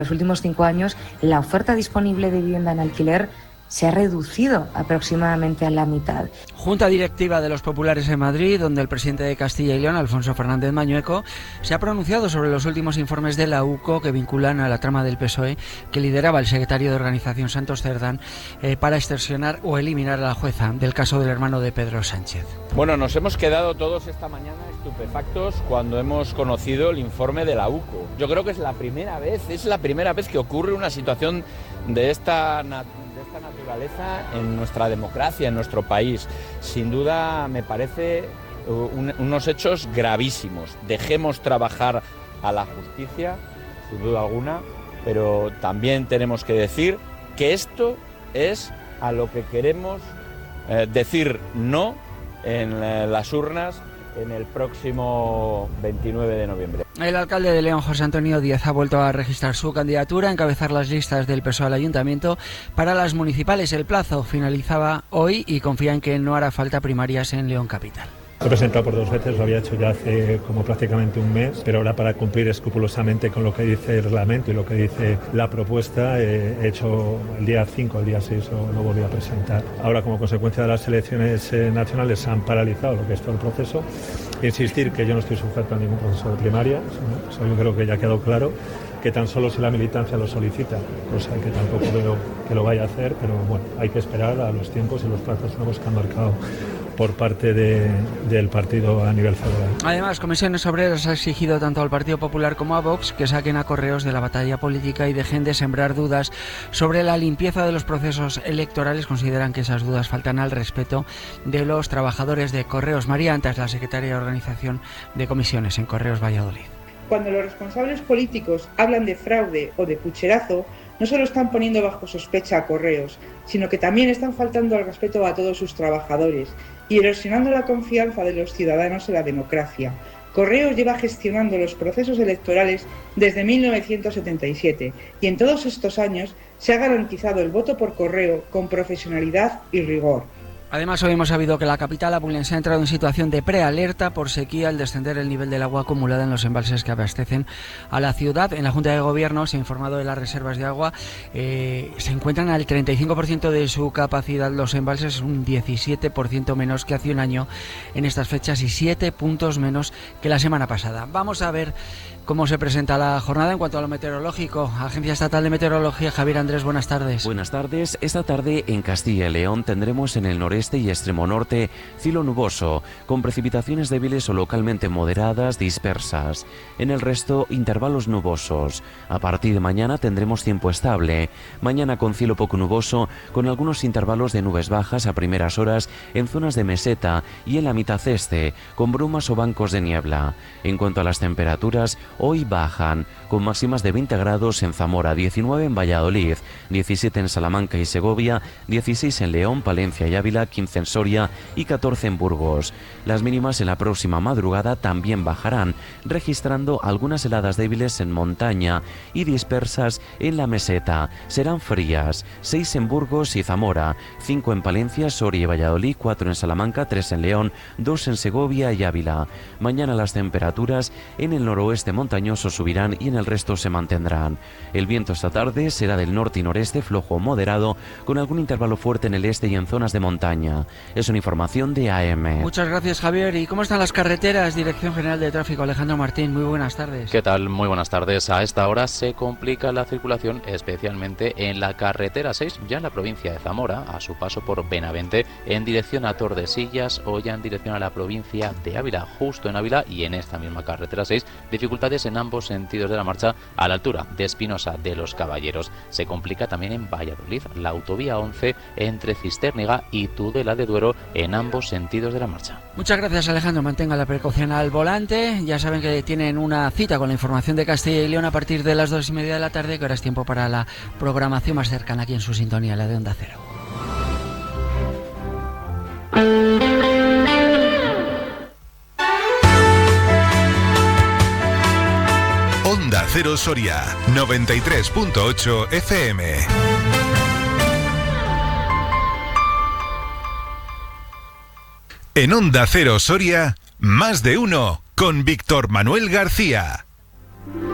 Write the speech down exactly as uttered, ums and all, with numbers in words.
los últimos cinco años la oferta disponible de vivienda en alquiler se ha reducido aproximadamente a la mitad. Junta directiva de los populares en Madrid, donde el presidente de Castilla y León, Alfonso Fernández Mañueco, se ha pronunciado sobre los últimos informes de la U C O que vinculan a la trama del P S O E que lideraba el secretario de Organización Santos Cerdán eh, para extorsionar o eliminar a la jueza del caso del hermano de Pedro Sánchez. Bueno, nos hemos quedado todos esta mañana estupefactos cuando hemos conocido el informe de la U C O. Yo creo que es la primera vez, es la primera vez que ocurre una situación de esta naturaleza. de esta naturaleza en nuestra democracia, en nuestro país. Sin duda me parece un, unos hechos gravísimos. Dejemos trabajar a la justicia, sin duda alguna, pero también tenemos que decir que esto es a lo que queremos eh, decir no en eh, las urnas en el próximo veintinueve de noviembre. El alcalde de León, José Antonio Díaz, ha vuelto a registrar su candidatura a encabezar las listas del P S O E al ayuntamiento para las municipales. El plazo finalizaba hoy y confía en que no hará falta primarias en León Capital. Lo he presentado por dos veces, lo había hecho ya hace como prácticamente un mes, pero ahora para cumplir escrupulosamente con lo que dice el reglamento y lo que dice la propuesta, eh, he hecho el día cinco, el día seis lo, lo volví a presentar. Ahora, como consecuencia de las elecciones eh, nacionales, se han paralizado lo que es todo el proceso. Insistir que yo no estoy sujeto a ningún proceso de primarias, ¿no? Eso yo creo que ya ha quedado claro, que tan solo si la militancia lo solicita, cosa que tampoco veo que lo vaya a hacer, pero bueno, hay que esperar a los tiempos y los plazos nuevos que han marcado por parte de, del partido a nivel federal. Además, Comisiones Obreras ha exigido tanto al Partido Popular como a Vox que saquen a Correos de la batalla política y dejen de sembrar dudas sobre la limpieza de los procesos electorales. Consideran que esas dudas faltan al respeto de los trabajadores de Correos. María Antas, la secretaria de Organización de Comisiones en Correos Valladolid. Cuando los responsables políticos hablan de fraude o de pucherazo, no solo están poniendo bajo sospecha a Correos, sino que también están faltando al respeto a todos sus trabajadores y erosionando la confianza de los ciudadanos en la democracia. Correos lleva gestionando los procesos electorales desde mil novecientos setenta y siete y en todos estos años se ha garantizado el voto por correo con profesionalidad y rigor. Además, hoy hemos sabido que la capital abulense ha entrado en situación de prealerta por sequía al descender el nivel del agua acumulada en los embalses que abastecen a la ciudad. En la Junta de Gobierno se ha informado de las reservas de agua. Eh, se encuentran al treinta y cinco por ciento de su capacidad los embalses, un diecisiete por ciento menos que hace un año en estas fechas y siete puntos menos que la semana pasada. Vamos a ver cómo se presenta la jornada en cuanto a lo meteorológico. Agencia Estatal de Meteorología, Javier Andrés, buenas tardes. Buenas tardes. Esta tarde en Castilla y León tendremos en el noreste y extremo norte cielo nuboso, con precipitaciones débiles o localmente moderadas dispersas. En el resto, intervalos nubosos. A partir de mañana tendremos tiempo estable. Mañana con cielo poco nuboso, con algunos intervalos de nubes bajas a primeras horas en zonas de meseta y en la mitad este, con brumas o bancos de niebla. En cuanto a las temperaturas, hoy bajan, con máximas de veinte grados en Zamora, diecinueve en Valladolid, diecisiete en Salamanca y Segovia, dieciséis en León, Palencia y Ávila, quince en Soria y catorce en Burgos. Las mínimas en la próxima madrugada también bajarán, registrando algunas heladas débiles en montaña y dispersas en la meseta. Serán frías, seis en Burgos y Zamora, cinco en Palencia, Soria y Valladolid, cuatro en Salamanca, tres en León, dos en Segovia y Ávila. Mañana las temperaturas en el noroeste montañoso subirán y en el resto se mantendrán. El viento esta tarde será del norte y noreste, flojo o moderado, con algún intervalo fuerte en el este y en zonas de montaña. Es una información de A M. Muchas gracias, Javier. ¿Y cómo están las carreteras? Dirección General de Tráfico, Alejandro Martín, muy buenas tardes. ¿Qué tal? Muy buenas tardes. A esta hora se complica la circulación, especialmente en la carretera seis, ya en la provincia de Zamora, a su paso por Benavente, en dirección a Tordesillas o ya en dirección a la provincia de Ávila, justo en Ávila y en esta misma carretera seis, dificultades en ambos sentidos de la marcha a la altura de Espinosa de los Caballeros. Se complica también en Valladolid, la autovía once entre Cistérniga y Tudela de Duero en ambos sentidos de la marcha. Muchas gracias, Alejandro. Mantenga la precaución al volante. Ya saben que tienen una cita con la información de Castilla y León a partir de las dos y media de la tarde, que ahora es tiempo para la programación más cercana aquí en su sintonía, la de Onda Cero. Onda Cero Soria, noventa y tres punto ocho F M. En Onda Cero Soria, más de uno con Víctor Manuel García.